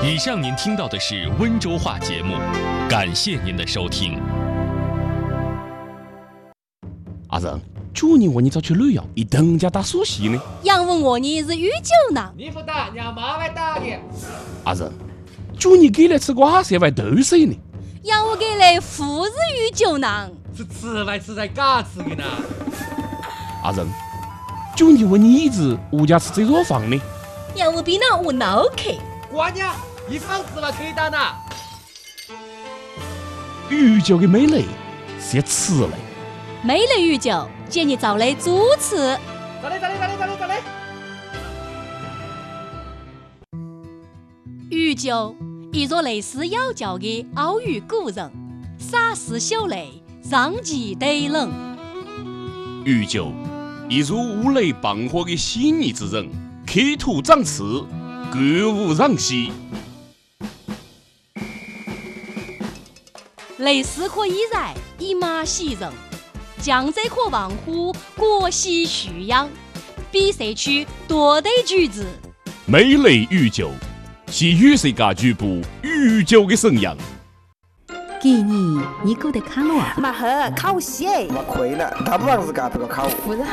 以上您听到的是温州话节目，感谢您的收听。 阿仁，去年问你找去旅游，一等家打苏西呢？ 杨问我你是御酒呢？ 你不打，让妈来打你。 阿仁，去年给来吃瓜色外豆水呢？ 杨我给来富日御酒呢？ 是吃外吃在嘎吃的呢。 阿仁，去年问你一直物价吃这弱房呢？ 杨我比那我脑壳。 瓜娘，一房子了可以打呢。 御酒的美类是要吃嘞。 美类御酒，建议找来主持。 咋嘞？ 御酒，一座类似妖教的奥语古人，洒氏秀类，让其得冷。 御酒，一如乌雷傍火的细腻之人，刻图长刺，歌舞攘息。 类似可以然，以马喜人。江浙可望乎国喜蓄养，比赛区多得举子。 美类御酒，是与世界局部御酒的神样。 给你过得看了啊？ 马赫考戏， 我亏了，他不让自家这个考。 不是。